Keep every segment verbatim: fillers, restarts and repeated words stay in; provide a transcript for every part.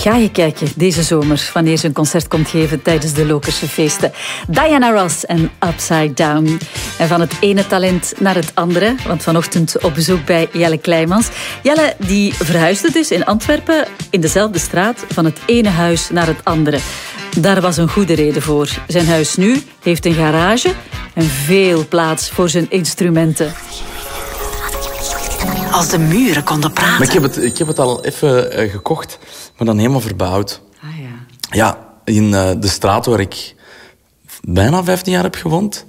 Ga je kijken deze zomer, wanneer ze een concert komt geven tijdens de Lokerse feesten. Diana Ross en Upside Down. En van het ene talent naar het andere, want vanochtend op bezoek bij Jelle Kleijmans. Jelle die verhuisde dus in Antwerpen in dezelfde straat van het ene huis naar het andere. Daar was een goede reden voor. Zijn huis nu heeft een garage en veel plaats voor zijn instrumenten. Als de muren konden praten. Maar ik heb het, ik heb het al even uh, gekocht, maar dan helemaal verbouwd. Ah ja. Ja, in uh, de straat waar ik bijna vijftien jaar heb gewoond.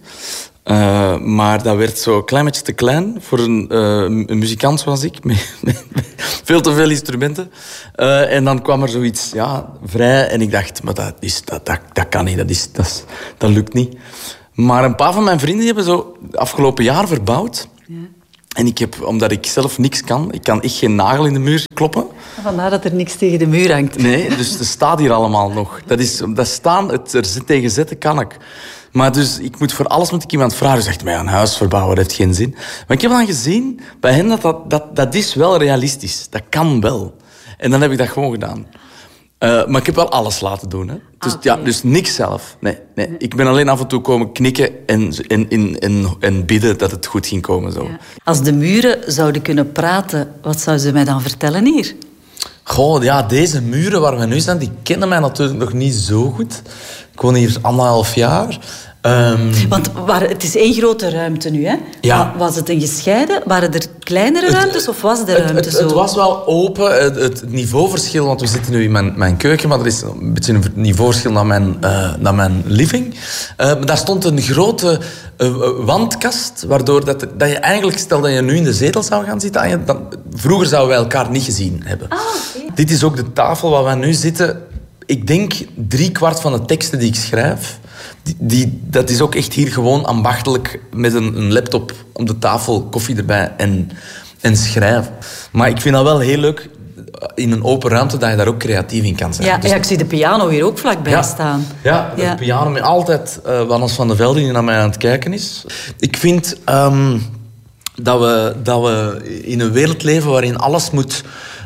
Uh, maar dat werd zo een klein beetje te klein voor een, uh, een muzikant zoals ik. Met, met veel te veel instrumenten. Uh, en dan kwam er zoiets ja, vrij. En ik dacht, maar dat, is, dat, dat, dat kan niet. Dat, is, dat, is, dat lukt niet. Maar een paar van mijn vrienden hebben zo afgelopen jaar verbouwd. Ja. En ik heb, omdat ik zelf niks kan, ik kan echt geen nagel in de muur kloppen. Vandaar dat er niks tegen de muur hangt. Nee, dus het staat hier allemaal nog. Dat is, dat staan, het er tegen zetten kan ik. Maar dus, ik moet voor alles moet ik iemand vragen. Dus zegt, maar ja, een huis verbouwen heeft geen zin. Maar ik heb dan gezien bij hen dat dat, dat dat is wel realistisch. Dat kan wel. En dan heb ik dat gewoon gedaan. Uh, maar ik heb wel alles laten doen. Hè. Dus, ah, okay. ja, dus niks zelf. Nee, nee. Ik ben alleen af en toe komen knikken en, en, en, en, en bidden dat het goed ging komen. Zo. Ja. Als de muren zouden kunnen praten, wat zouden ze mij dan vertellen hier? Goh, ja, deze muren waar we nu zijn, die kennen mij natuurlijk nog niet zo goed. Ik woon hier anderhalf jaar. Um... Want waar, het is één grote ruimte nu, hè? Ja. Was het een gescheiden? Waren er kleinere ruimtes het, of was de ruimte het, het, zo? Het was wel open. Het, het niveauverschil, want we zitten nu in mijn, mijn keuken, maar er is een beetje een niveauverschil naar mijn, uh, naar mijn living. Uh, maar daar stond een grote uh, wandkast, waardoor dat, dat je eigenlijk, stel dat je nu in de zetel zou gaan zitten, je, dan, vroeger zouden wij elkaar niet gezien hebben. Ah, okay. Dit is ook de tafel waar wij nu zitten. Ik denk drie kwart van de teksten die ik schrijf, Die, die, dat is ook echt hier gewoon ambachtelijk met een, een laptop op de tafel, koffie erbij en, en schrijven. Maar ik vind dat wel heel leuk in een open ruimte dat je daar ook creatief in kan zijn. Ja, dus, ja ik zie de piano hier ook vlakbij ja, staan. Ja, de ja. piano met altijd uh, Wannes van de Velde die naar mij aan het kijken is. Ik vind um, dat, we, dat we in een wereld leven waarin alles moet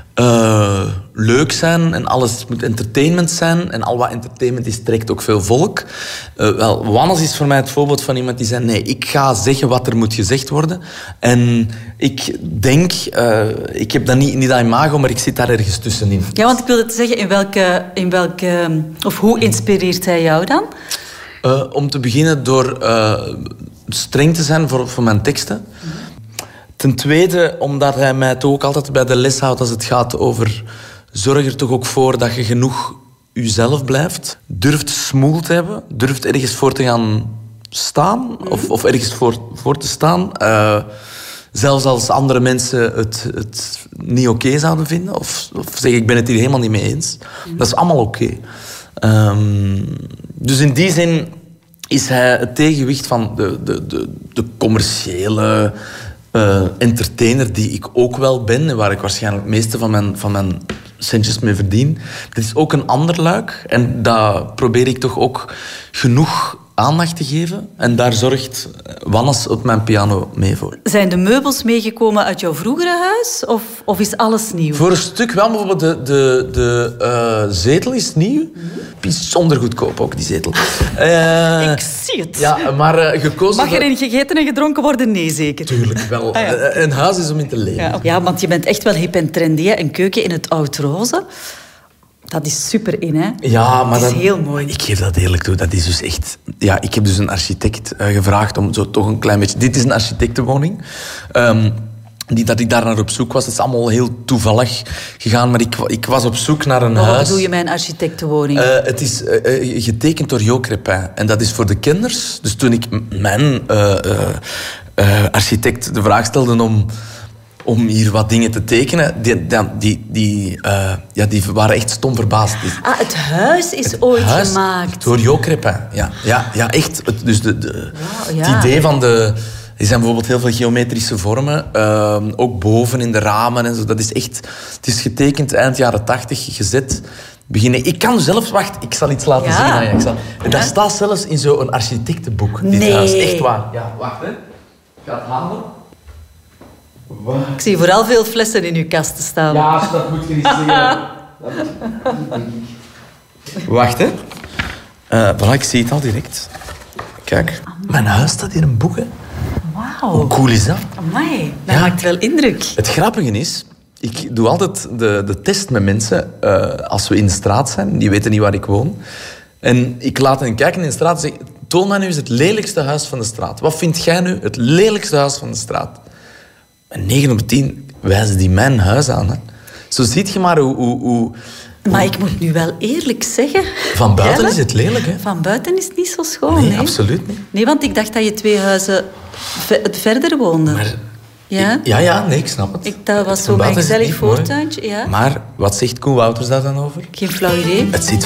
Uh, leuk zijn en alles moet entertainment zijn. En al wat entertainment is, trekt ook veel volk. Uh, wel, Wannes is voor mij het voorbeeld van iemand die zei, nee, ik ga zeggen wat er moet gezegd worden. En ik denk, uh, ik heb dat niet, niet dat imago, maar ik zit daar ergens tussenin. Ja, want ik wilde te zeggen, in welke, in welke, of hoe inspireert hij jou dan? Uh, om te beginnen door uh, streng te zijn voor, voor mijn teksten. Mm-hmm. Ten tweede, omdat hij mij toch ook altijd bij de les houdt als het gaat over... Zorg er toch ook voor dat je genoeg jezelf blijft. Durft smoel te hebben. Durft ergens voor te gaan staan. Of, of ergens voor, voor te staan. Uh, zelfs als andere mensen het, het niet oké okay zouden vinden. Of, of zeggen, ik ben het hier helemaal niet mee eens. Dat is allemaal oké. Okay. Um, dus in die zin is hij het tegenwicht van de, de, de, de commerciële... Uh, entertainer die ik ook wel ben en waar ik waarschijnlijk het meeste van mijn, van mijn centjes mee verdien. Dat is ook een ander luik en daar probeer ik toch ook genoeg aandacht te geven. En daar zorgt Wannes op mijn piano mee voor. Zijn de meubels meegekomen uit jouw vroegere huis of, of is alles nieuw? Voor een stuk wel. Bijvoorbeeld de, de, de uh, zetel is nieuw. Bijzonder goedkoop ook, die zetel. Uh, ik zie het. Ja, maar uh, gekozen... Mag erin gegeten en gedronken worden? Nee, zeker. Tuurlijk wel. Ah, ja. Een huis is om in te leven. Ja, ja, want je bent echt wel hip en trendy. Hè? Een keuken in het oud-roze. Dat is super in, hè? Ja, maar dat is dat, heel mooi. Ik geef dat eerlijk toe. Dat is dus echt... Ja, ik heb dus een architect uh, gevraagd om zo toch een klein beetje... Dit is een architectenwoning. Um, die, dat ik daar naar op zoek was. Het is allemaal heel toevallig gegaan. Maar ik, ik was op zoek naar een Wat huis... Wat bedoel je met een architectenwoning? Uh, het is uh, uh, getekend door Jo Crépin. En dat is voor de kenners. Dus toen ik mijn uh, uh, uh, architect de vraag stelde om... om hier wat dingen te tekenen, die, die, die, uh, ja, die waren echt stom verbaasd. Ah, het huis is het ooit huis gemaakt. Door Jo Crépin, ja. Ja, ja, echt. Dus de, de, wow, ja. Het idee van de... Er zijn bijvoorbeeld heel veel geometrische vormen, uh, ook boven in de ramen en zo. Dat is echt... Het is getekend eind jaren tachtig, gezet... Beginnen. Ik kan zelfs... Wacht, ik zal iets laten ja. zien aan je. Ik zal, ja. Dat staat zelfs in zo'n architectenboek, dit nee. huis. Echt waar. Ja, wacht, hè. Ik ga het halen. Ik zie vooral veel flessen in uw kast staan. Ja, dat moet je niet zeggen. Wacht, hè. Uh, voilà, ik zie het al direct. Kijk, mijn huis staat hier in boeken. Wauw. Hoe cool is dat? Amai, dat Ja. maakt wel indruk. Het grappige is, ik doe altijd de, de test met mensen uh, als we in de straat zijn. Die weten niet waar ik woon. En ik laat hen kijken in de straat en zeg... Toon mij nu eens het lelijkste huis van de straat. Wat vind jij nu het lelijkste huis van de straat? En negen op tien wijzen die mijn huis aan. Hè. Zo ziet je maar hoe... hoe, hoe Maar ik moet nu wel eerlijk zeggen... Van buiten Jelle, is het lelijk, hè? Van buiten is het niet zo schoon, Nee, hè? absoluut niet. Nee, want ik dacht dat je twee huizen ve- verder woonde. Maar... Ja? Ja, ja, nee, ik snap het. Ik, dat was Van zo mijn buiten is het gezellig niet mooi. voortuintje, ja. Maar wat zegt Koen Wouters daar dan over? Geen flauw idee. Het ziet